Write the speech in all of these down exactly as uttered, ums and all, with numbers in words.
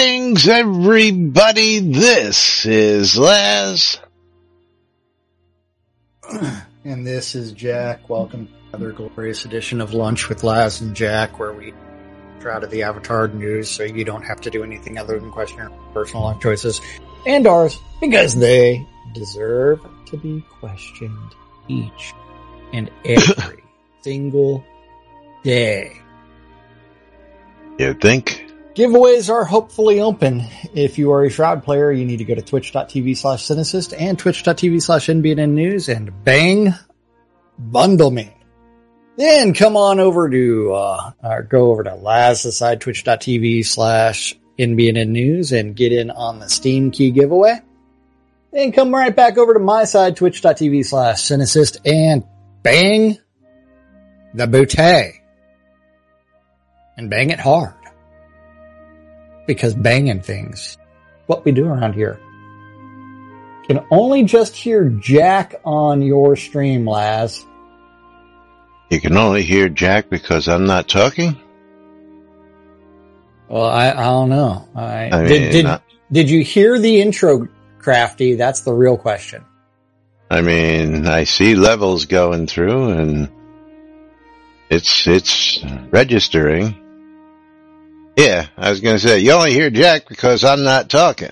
Greetings, everybody. This is Laz. And this is Jack. Welcome to another glorious edition of Lunch with Laz and Jack, where we are out of the Avatar news so you don't have to do anything other than question your personal life choices and ours, because they deserve to be questioned each and every single day. You think? Giveaways are hopefully open. If you are a Shroud player, you need to go to twitch.tv slash Cynicist and twitch.tv slash NBN News and bang, bundle me. Then come on over to, uh, or go over to Laz's side, twitch.tv slash NBN News and get in on the Steam key giveaway. Then come right back over to my side, twitch.tv slash Cynicist and bang the booty. And bang it hard. Because banging things, what we do around here. Can only just hear Jack on your stream, Laz. You can only hear Jack because I'm not talking? Well, I, I don't know. I, I mean, did, did, not, did you hear the intro, Crafty? That's the real question. I mean, I see levels going through and it's, it's registering. Yeah, I was going to say, you only hear Jack because I'm not talking.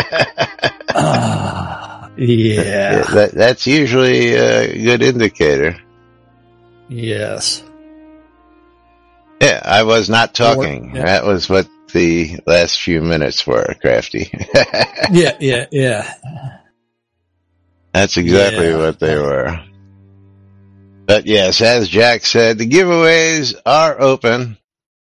uh, yeah. yeah that, that's usually a good indicator. Yes. Yeah, I was not talking. Or, yeah. That was what the last few minutes were, Crafty. yeah, yeah, yeah. That's exactly yeah. what they were. But yes, as Jack said, the giveaways are open.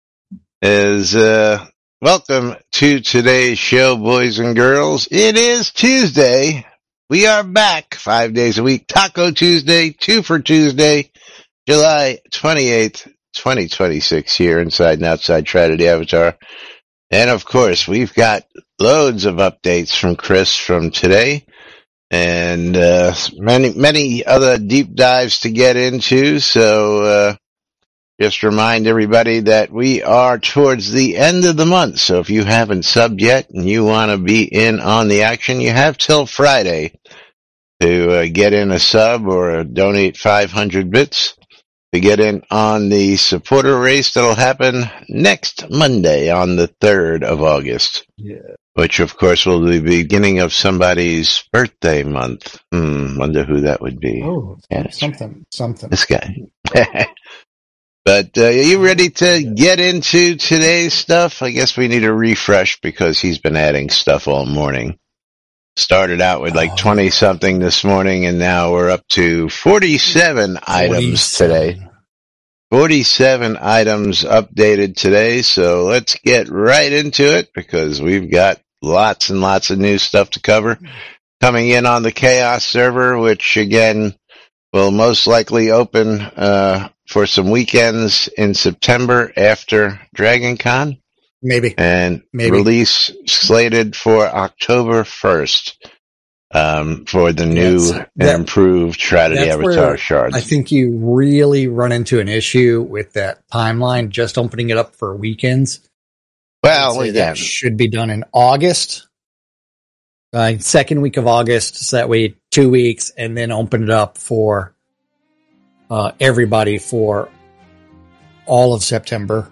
Is uh welcome to today's show, boys and girls. It is Tuesday. We are back five days a week. Taco Tuesday, two for Tuesday, July twenty-eighth, twenty twenty-six here inside and outside Trinity Avatar. And of course, we've got loads of updates from Chris from today and uh many, many other deep dives to get into. So uh just remind everybody that we are towards the end of the month. So if you haven't subbed yet and you want to be in on the action, you have till Friday to uh, get in a sub or donate five hundred bits to get in on the supporter race that'll happen next Monday on the third of August. Yeah. Which of course will be the beginning of somebody's birthday month. Hmm, wonder who that would be. Oh, yeah, something, right. something. This guy. But uh, are you ready to get into today's stuff? I guess we need a refresh because he's been adding stuff all morning. Started out with like twenty-something this morning, and now we're up to forty-seven items today. forty-seven items updated today, so let's get right into it because we've got lots and lots of new stuff to cover. Coming in on the Chaos server, which again will most likely open uh for some weekends in September after Dragon Con. Maybe. And Maybe. Release slated for October first um, for the new yes, and that, improved Trinity Avatar shards. I think you really run into an issue with that timeline, just opening it up for weekends. Well, again, that should be done in August. Uh, second week of August, so that way two weeks, and then open it up for Uh, everybody for all of September.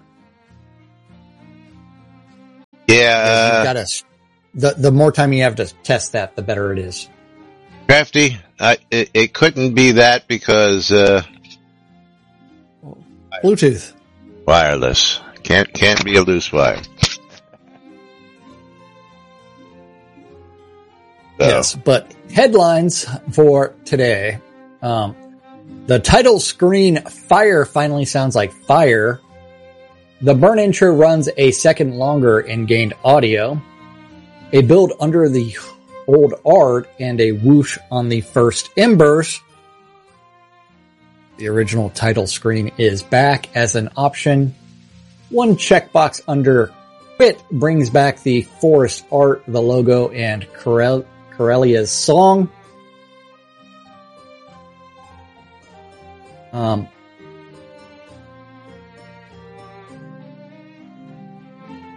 Yeah. You gotta, the, the more time you have to test that, the better it is. Crafty, I, it, it couldn't be that because, uh, Bluetooth. Wireless. Can't, can't be a loose wire. So. Yes, but headlines for today, um, the title screen Fire finally sounds like fire. The burn intro runs a second longer and gained audio. A build under the old art and a whoosh on the first embers. The original title screen is back as an option. One checkbox under quit brings back the forest art, the logo, and Corel- Corellia's song. Um,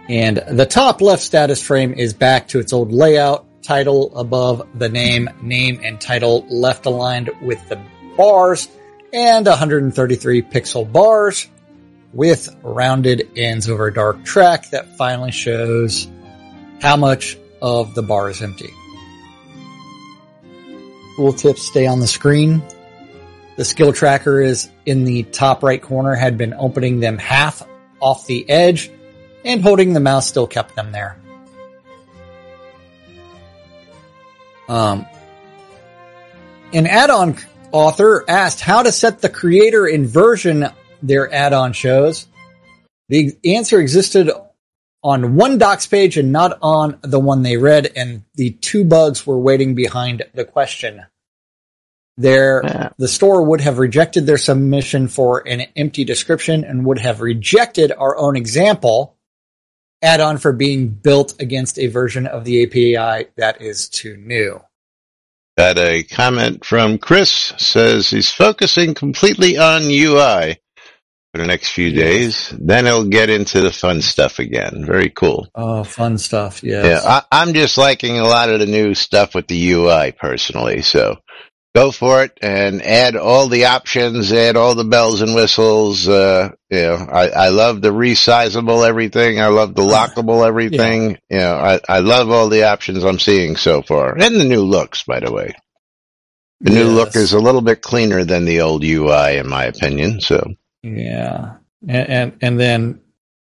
And the top left status frame is back to its old layout. Title above the name, name and title left aligned with the bars, and one hundred thirty-three pixel bars with rounded ends over a dark track that finally shows how much of the bar is empty. Tooltips stay on the screen. The skill tracker is in the top right corner, had been opening them half off the edge, and holding the mouse still kept them there. Um, an add-on author asked how to set the creator inversion their add-on shows. The answer existed on one docs page and not on the one they read, and the two bugs were waiting behind the question. Their, yeah. The store would have rejected their submission for an empty description and would have rejected our own example add-on for being built against a version of the A P I that is too new. Got a comment from Chris, says he's focusing completely on U I for the next few days. Then he'll get into the fun stuff again. Very cool. Oh, fun stuff, yes. Yeah, I, I'm just liking a lot of the new stuff with the U I personally, so go for it and add all the options, add all the bells and whistles. Uh, you know, I, I love the resizable everything. I love the lockable everything. Yeah. You know, I, I love all the options I'm seeing so far. And the new looks, by the way. The yes. new look is a little bit cleaner than the old U I, in my opinion, so. Yeah. And, and, and then,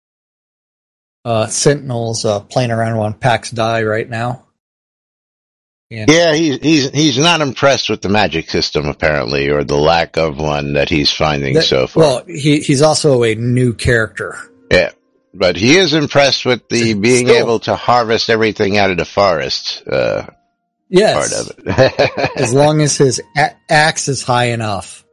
uh, Sentinel's, uh, playing around on PAX Die right now. Yeah, yeah he's, he's, he's not impressed with the magic system, apparently, or the lack of one that he's finding that, so far. Well, he, he's also a new character. Yeah, but he is impressed with the being Still, able to harvest everything out of the forest, uh, yes, part of it. As long as his a- axe is high enough.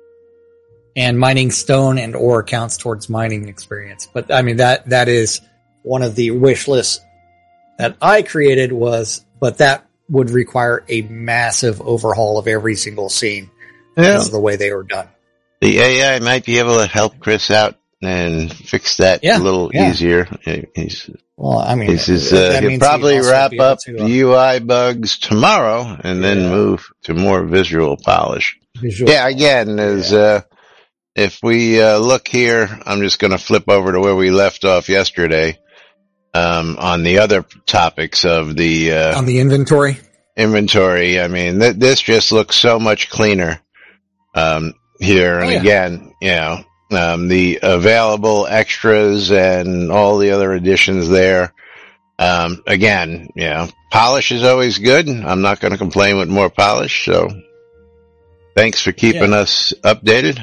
And mining stone and ore counts towards mining experience. But, I mean, that, that is one of the wish lists that I created was, but that would require a massive overhaul of every single scene. Yeah. Because of the way they were done. The A I might be able to help Chris out and fix that yeah, a little yeah. easier. He's, well, I mean, he's, uh, he'll probably he wrap up to, uh, the U I bugs tomorrow and then yeah. move to more visual polish. Visual yeah, again, is, yeah. uh, if we, uh, look here, I'm just going to flip over to where we left off yesterday. Um, on the other topics of the, uh, on the inventory, inventory. I mean, th- this just looks so much cleaner, um, here. And oh, yeah. again, you know, um, the available extras and all the other additions there. Um, again, you know, polish is always good. I'm not going to complain with more polish. So thanks for keeping yeah. us updated.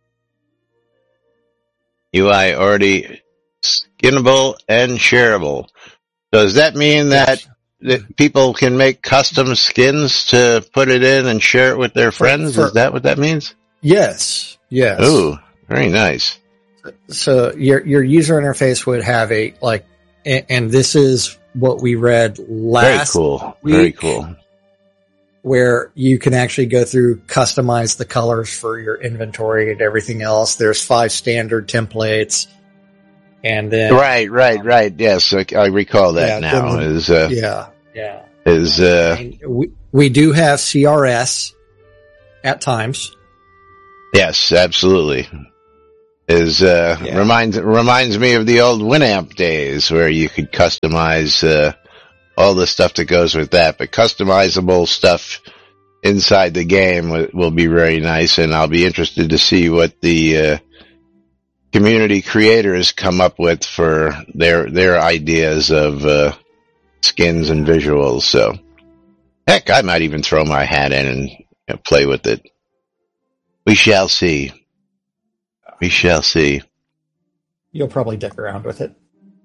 U I already skinnable and shareable. Does that mean that, that people can make custom skins to put it in and share it with their friends? For, for, Is that what that means? Yes. Yes. Ooh, very nice. So your your user interface would have a like, and, and this is what we read last. Very cool. Week, very cool. Where you can actually go through, customize the colors for your inventory and everything else. There's five standard templates. And then, right, right, right. Yes, I, I recall that yeah, now. Then, is uh, yeah, yeah. Is uh, we we do have C R S at times. Yes, absolutely. Is uh yeah. reminds reminds me of the old Winamp days where you could customize uh, all the stuff that goes with that, but customizable stuff inside the game will, will be very nice, and I'll be interested to see what the uh, community creators come up with for their their ideas of uh, skins and visuals. So, heck, I might even throw my hat in and you know, play with it. We shall see. We shall see. You'll probably dick around with it.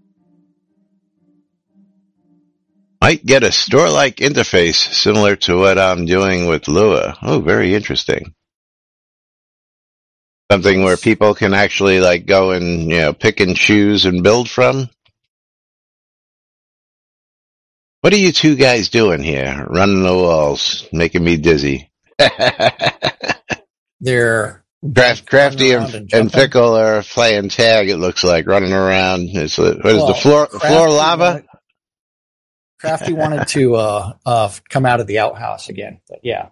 Might get a store-like interface similar to what I'm doing with Lua. Oh, very interesting. Something where people can actually like go and, you know, pick and choose and build from. What are you two guys doing here? Running the walls, making me dizzy. They're Craft, Crafty and, and, and Fickle are playing tag, it looks like, running around. It's, what is well, the floor, floor lava? Wanted, Crafty wanted to uh, uh, come out of the outhouse again, but yeah.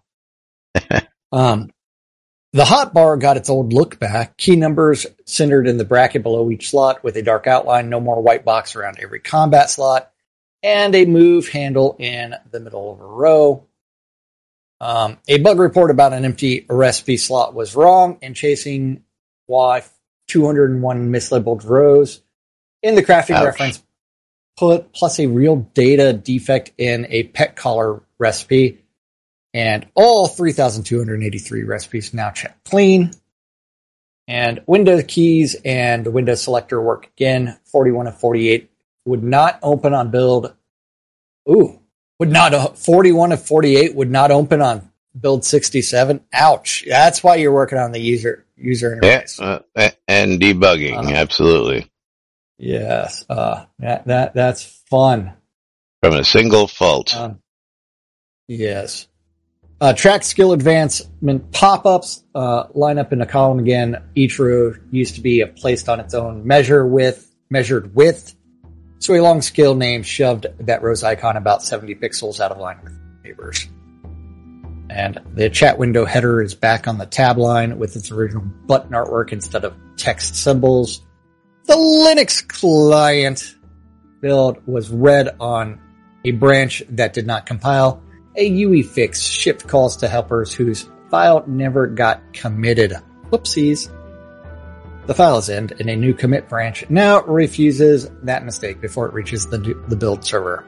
um, the hot bar got its old look back. Key numbers centered in the bracket below each slot with a dark outline, no more white box around every combat slot, and a move handle in the middle of a row. Um, a bug report about an empty recipe slot was wrong and chasing why two hundred one mislabeled rows in the crafting Ouch. reference put plus a real data defect in a pet collar recipe, and all three thousand two hundred eighty-three recipes now check clean. And window keys and the window selector work again. forty-one of forty-eight would not open on build. Ooh. Would not forty-one of forty-eight would not open on build sixty-seven. Ouch! That's why you're working on the user user interface. Yeah, uh, and debugging, uh, absolutely. Yes, uh, that that that's fun. From a single fault. Um, yes. Uh, track skill advancement pop-ups uh, line up in a column again. Each row used to be placed on its own measure width, measured width. So a long skill name shoved that row's icon about seventy pixels out of line with neighbors. And the chat window header is back on the tab line with its original button artwork instead of text symbols. The Linux client build was read on a branch that did not compile. A U E fix shipped calls to helpers whose file never got committed. Whoopsies. The file is end, and a new commit branch now refuses that mistake before it reaches the the build server.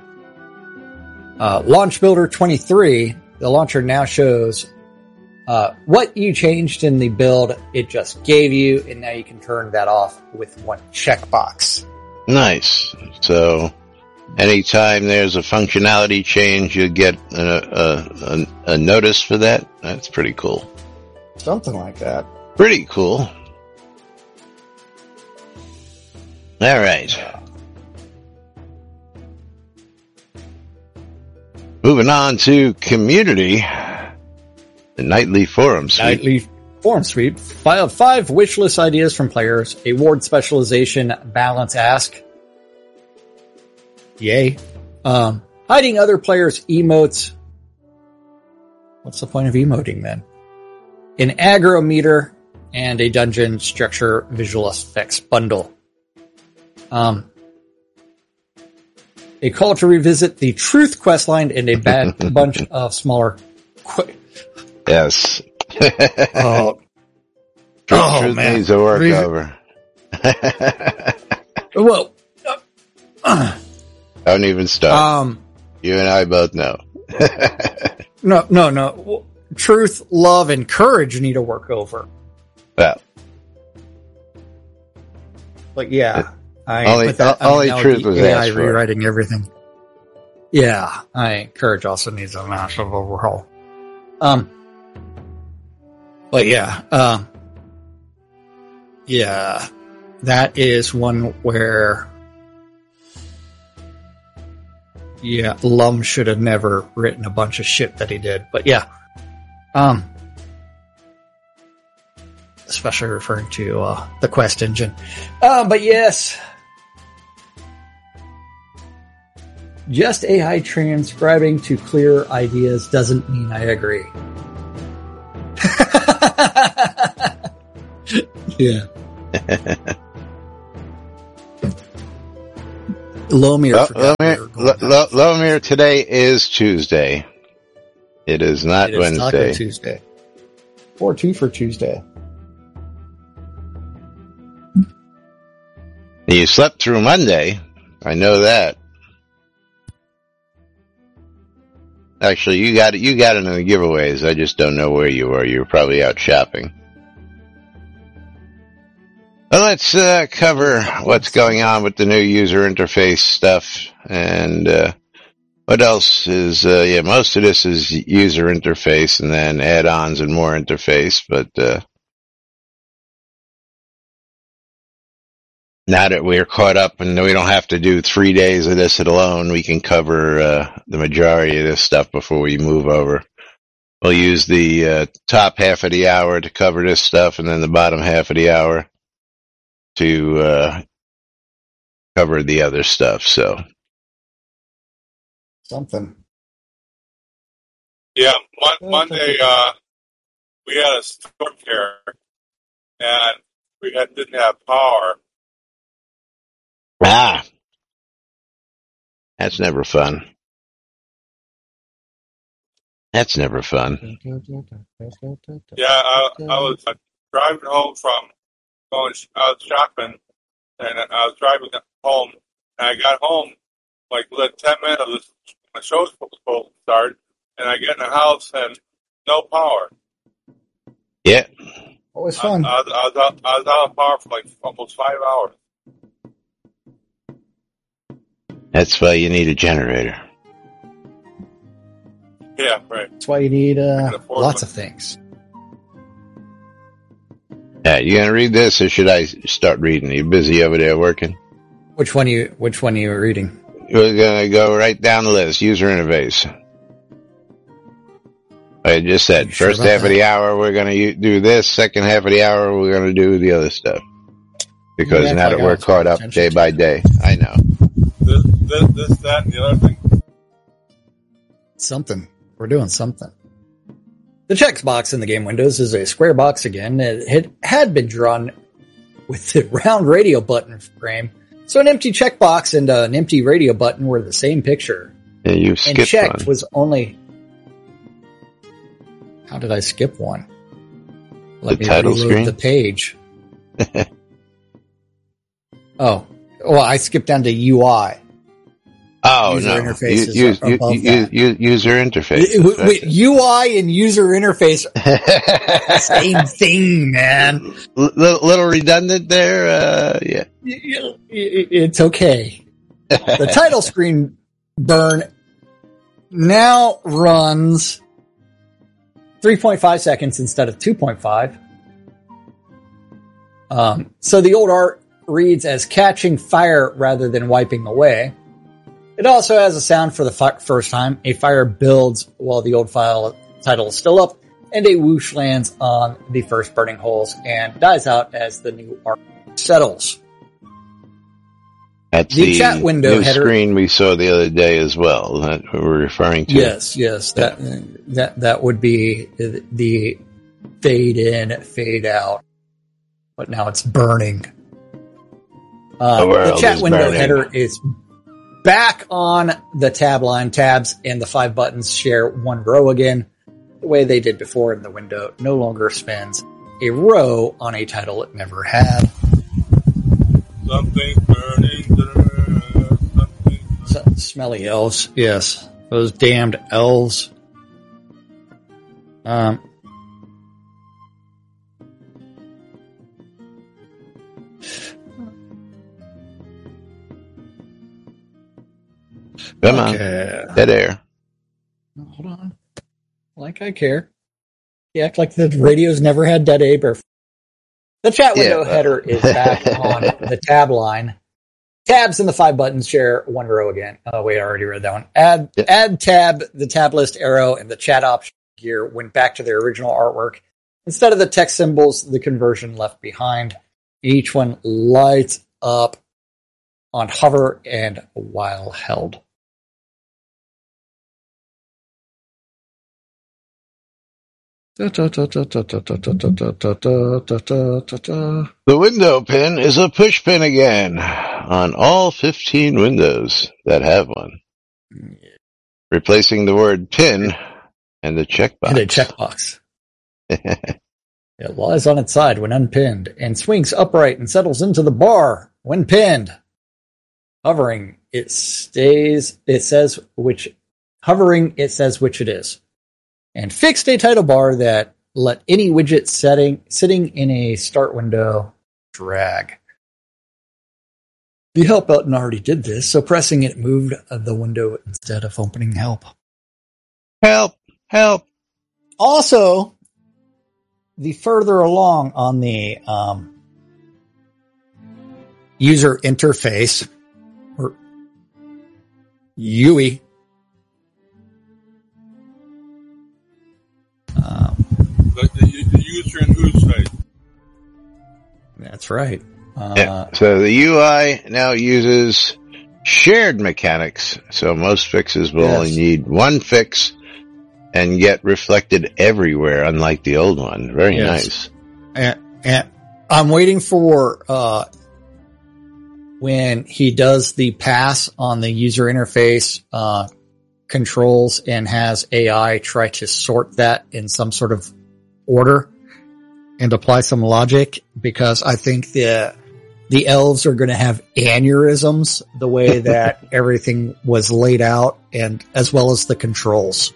Uh, Launch Builder twenty-three, the launcher now shows uh, what you changed in the build it just gave you, and now you can turn that off with one checkbox. Nice. So, anytime there's a functionality change, you get a, a, a, a notice for that. That's pretty cool. Something like that. Pretty cool. All right. Moving on to community, the nightly forum suite. Nightly forum suite. Five, five wish list ideas from players. A ward specialization balance ask. Yay. Um, hiding other players' emotes. What's the point of emoting then? An aggro meter and a dungeon structure visual effects bundle. Um, a call to revisit the Truth questline and a bad bunch of smaller. Qu- yes. oh, Truth, oh truth man, needs a work Re- over. well, uh, uh, don't even start. Um, you and I both know. no, no, no. Truth, love, and courage need to work over. Well, but yeah. I, only that, only I mean, truth was A I asked for. Rewriting everything. Yeah, I Courage also needs a massive overhaul. Um, but yeah, um, yeah, that is one where, yeah, Lum should have never written a bunch of shit that he did. But yeah, um. especially referring to uh, the Quest engine. Uh, but yes, just A I transcribing to clear ideas doesn't mean I agree. yeah. Lomir. Lomir, Lomir, today is Tuesday. It is not it is Wednesday. Taco Tuesday. Or two for Tuesday. You slept through Monday. I know that. Actually, you got it. You got it in the giveaways. I just don't know where you were. You were probably out shopping. Well, let's uh, cover what's going on with the new user interface stuff, and uh, what else is. Uh, yeah, most of this is user interface, and then add-ons and more interface. But uh, now that we're caught up and we don't have to do three days of this alone, we can cover uh, the majority of this stuff before we move over. we'll use the uh, top half of the hour to cover this stuff, and then the bottom half of the hour to uh, cover the other stuff. So something. Yeah, mon- Monday uh, we had a storm here, and we had, didn't have power. Ah, that's never fun. That's never fun. Yeah, I, I was uh, driving home from going. I was shopping, and I was driving home, and I got home like within ten minutes of this, the show's supposed to start, and I get in the house and no power. Yeah. Always fun. I, I, was, I, was out, I was out of power for like almost five hours. That's why you need a generator. Yeah, right. That's why you need uh, lots of things. Yeah, you gonna read this, or should I start reading? Are you busy over there working? Which one you? Which one are you reading? We're gonna go right down the list. User interface. I just said sure first half that? of the hour we're gonna u- do this. Second half of the hour we're gonna do the other stuff. Because Yeah, now like that I we're was caught paying up attention day to by it. day, I know. This, this, this, that, and the other thing. Something. We're doing something. The checks box in the game windows is a square box again. It had, had been drawn with the round radio button frame. So an empty checkbox and uh, an empty radio button were the same picture. Yeah, you And skipped checked one. was only... How did I skip one? Let The me title reload screen? the page. Oh. Well, I skipped down to U I. Oh User no! interface U- is use- above u- that. u- user interface. It- That's wait, right. U I and user interface, same thing, man. little, little redundant there. Uh, yeah. It's okay. The title screen burn now runs three point five seconds instead of two point five. Um, so the old art reads as catching fire rather than wiping away. It also has a sound for the fi- first time. A fire builds while the old file title is still up, and a whoosh lands on the first burning holes and dies out as the new art settles. That's The the, chat window new header- screen we saw the other day as well. That we're referring to. Yes, yes, that that that would be the, the fade in, fade out, but now it's burning. Uh, The the world chat is window burning. header is back on the tab line. Tabs and the five buttons share one row again, the way they did before, and the window no longer spans a row on a title it never had. Something's burning there. Something. So, smelly elves, yes, those damned elves. Um. Come on, Okay. dead air. Hold on. Like I care. You act like the radio's never had dead air. before. The chat window Yeah. header is back on the tab line. Tabs and the five buttons share one row again. Oh wait, I already read that one. Add Yeah. add tab, the tab list arrow, and the chat option gear went back to their original artwork. Instead of the text symbols, the conversion left behind. Each one lights up on hover and while held. The window pin is a push pin again on all fifteen windows that have one, replacing the word pin and the checkbox. And a checkbox. It lies on its side when unpinned and swings upright and settles into the bar when pinned. Hovering, it stays, it says which, hovering, it says which it is. And fixed a title bar that let any widget setting, sitting in a start window drag. The help button already did this, so pressing it moved the window instead of opening help. Help! Help! Also, the further along on the um, user interface, or U I, That's right. Uh, yeah. So the U I now uses shared mechanics. So most fixes will Yes. only need one fix and get reflected everywhere, unlike the old one. Very Yes. nice. And, and I'm waiting for uh, when he does the pass on the user interface uh, controls and has A I try to sort that in some sort of order and apply some logic, because I think the the elves are going to have aneurysms the way that everything was laid out, and as well as the controls.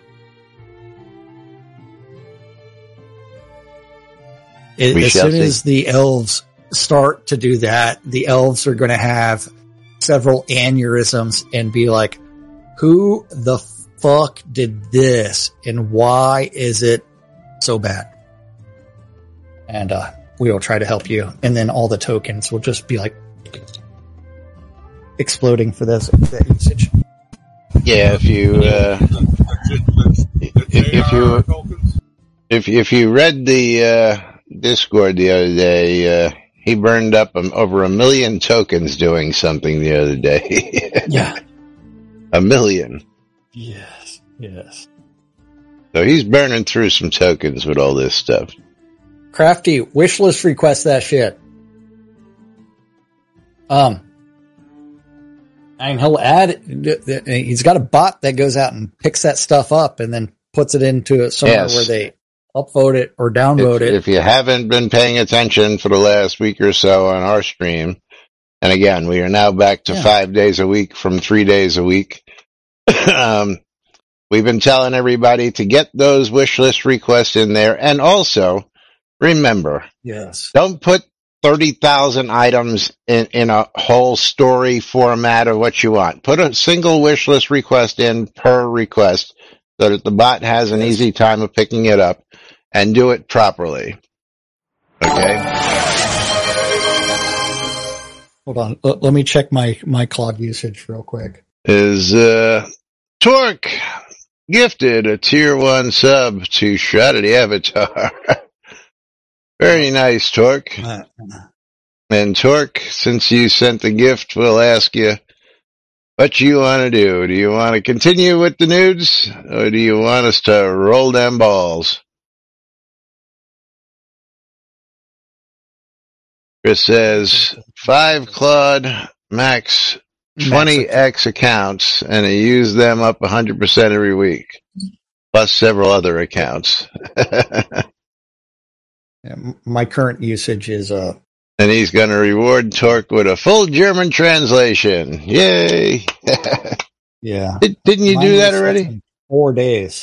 It, We as shall soon see. as the elves start to do that, the elves are going to have several aneurysms and be like, who the fuck did this and why is it so bad? And uh, we will try to help you. And then all the tokens will just be like exploding for this that usage. Yeah, if you uh, if, if you if if you read the uh, Discord the other day, uh, he burned up um, over a million tokens doing something the other day. Yeah. A million. Yes. Yes. So he's burning through some tokens with all this stuff. Crafty, wishlist request that shit. Um, and he'll add, he's got a bot that goes out and picks that stuff up and then puts it into it somewhere Yes. where they upvote it or download If, it. if you haven't been paying attention for the last week or so on our stream, and again, we are now back to Yeah. five days a week from three days a week. um, we've been telling everybody to get those wish list requests in there. And also, remember, Yes. don't put thirty thousand items in, in a whole story format of what you want. Put a single wish list request in per request so that the bot has an easy time of picking it up, and do it properly. Okay? Hold on. L- let me check my, my cloud usage real quick. Is, uh, Torque gifted a tier one sub to Shrouded Avatar. Very nice, Torque. Uh, And Torque, since you sent the gift, we'll ask you what you want to do. Do you want to continue with the nudes, or do you want us to roll them balls? Chris says, five Claude Max twenty X accounts, and I use them up one hundred percent every week, plus several other accounts. Yeah, my current usage is, uh, And he's going to reward Torque with a full German translation. Yay! yeah. Did, didn't you Mine do that was already? in Four days.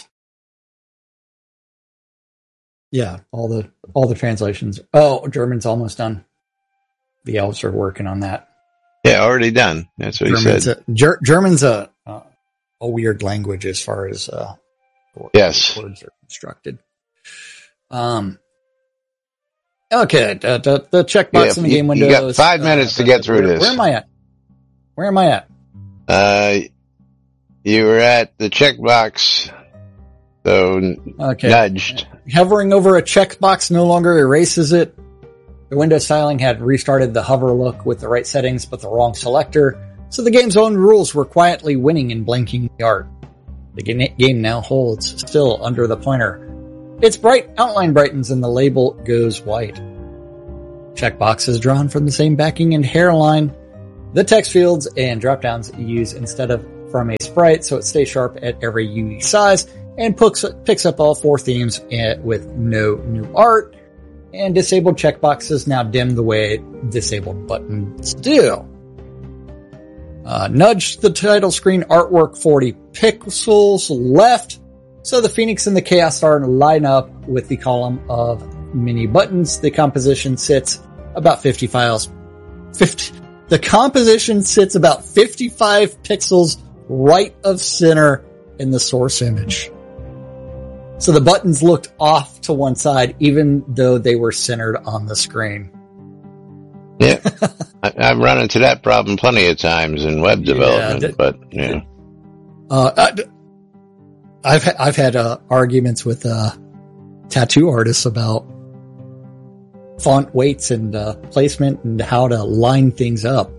Yeah, all the all the translations. Oh, German's almost done. The elves are working on that. Yeah, already done. That's what he German's said. a, Ger- German's a uh, a weird language as far as uh, Yes. words are constructed. Um. Okay, the, the, the checkbox Yeah, in the you- game you windows. got five minutes to get through where, this. Where am I at? Where am I at? Uh, you were at the checkbox, so n- Okay. nudged. Hovering over a checkbox no longer erases it. The Windows styling had restarted the hover look with the right settings but the wrong selector, so the game's own rules were quietly winning in blanking the art. The ga- game now holds still under the pointer. Its bright outline brightens and the label goes white. Checkbox is drawn from the same backing and hairline. The text fields and drop-downs use instead of from a sprite, so it stays sharp at every unique size and picks, picks up all four themes with no new art. And disabled checkboxes now dim the way disabled buttons do. Uh, nudge the title screen artwork forty pixels left, so the Phoenix and the Chaos Star line up with the column of mini buttons. The composition sits about fifty files. fifty The composition sits about fifty-five pixels right of center in the source image. So the buttons looked off to one side, even though they were centered on the screen. Yeah, I, I've run into that problem plenty of times in web Yeah, development, that- but you know, Uh, I, I've I've had uh, arguments with uh, tattoo artists about font weights and uh, placement and how to line things up.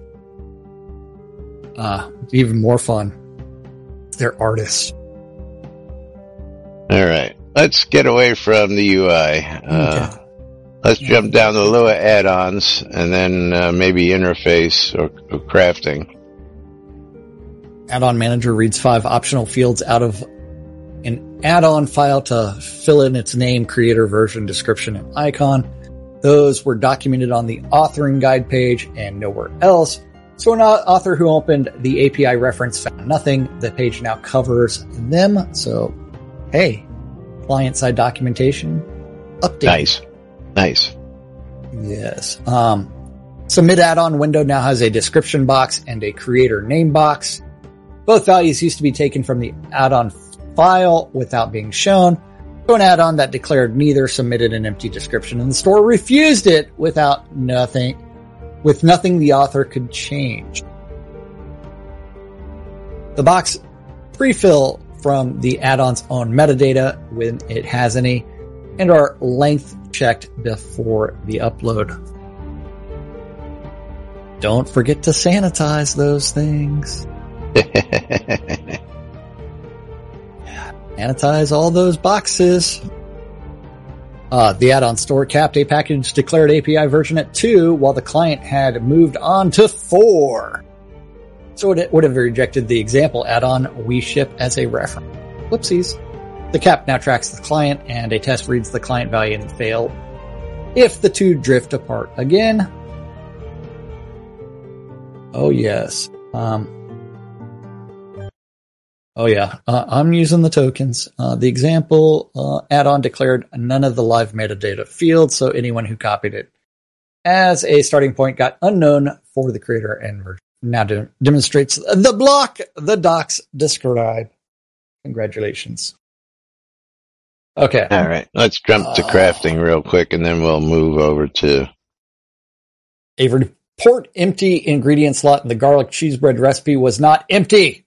Uh, even more fun. They're artists. All right. Let's get away from the U I. Uh, okay. Let's jump down to Lua add-ons and then uh, maybe interface or, or crafting. Add-on manager reads five optional fields out of an add-on file to fill in its name, creator, version, description, and icon. Those were documented on the authoring guide page and nowhere else. So an author who opened the A P I reference found nothing. The page now covers them. So, hey, client-side documentation update. Nice. Nice. Yes. Um, submit add-on window now has a description box and a creator name box. Both values used to be taken from the add-on file without being shown. So an add-on that declared neither submitted an empty description and the store refused it without nothing, with nothing the author could change. The box pre-fill from the add-on's own metadata when it has any, and are length checked before the upload. Don't forget to sanitize those things. Sanitize all those boxes. Uh, the add-on store capped a package declared A P I version at two while the client had moved on to four. So it would have rejected the example add-on we ship as a reference. Whoopsies. The cap now tracks the client and a test reads the client value and failed if the two drift apart again. Oh yes. Um, Oh yeah, uh, I'm using the tokens. Uh, the example uh, add-on declared none of the live metadata fields, so anyone who copied it as a starting point got unknown for the creator and version. Now de- demonstrates the block the docs describe. Congratulations. Okay. All right, let's jump to crafting real quick, and then we'll move over to a report empty ingredient slot in the garlic cheese bread recipe was not empty.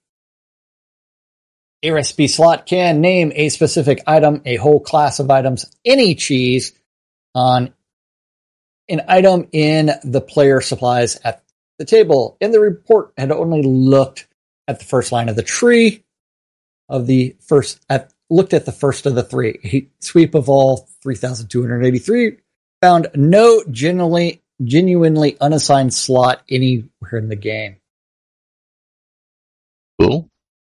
A recipe slot can name a specific item, a whole class of items, any cheese on an item in the player supplies at the table. And the report had only looked at the first line of the tree of the first, at, looked at the first of the three. A sweep of all three thousand two hundred eighty-three found no genuinely, genuinely unassigned slot anywhere in the game. Cool.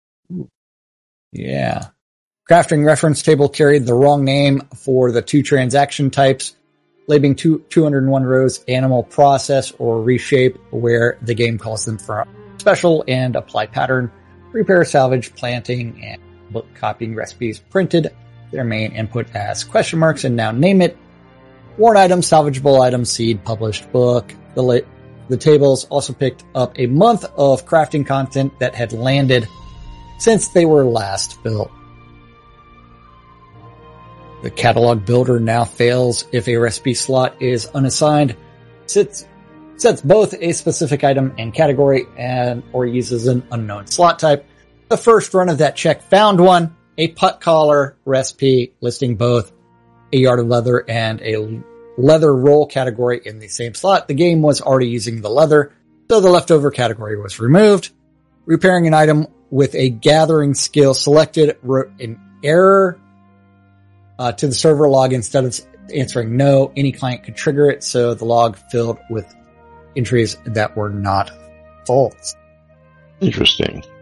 Yeah. Crafting reference table carried the wrong name for the two transaction types, labeling two, two hundred one rows animal process or reshape where the game calls them for special and apply pattern, repair, salvage, planting, and book copying recipes printed their main input as question marks and now name it. Worn item, salvageable item, seed, published book. The, la- the tables also picked up a month of crafting content that had landed since they were last built. The catalog builder now fails if a recipe slot is unassigned, sits, sets both a specific item and category and or uses an unknown slot type. The first run of that check found one, a putt collar recipe listing both a yard of leather and a leather roll category in the same slot. The game was already using the leather, so the leftover category was removed. Repairing an item with a gathering skill selected wrote an error uh, to the server log instead of answering no. Any client could trigger it, so the log filled with entries that were not false. Interesting.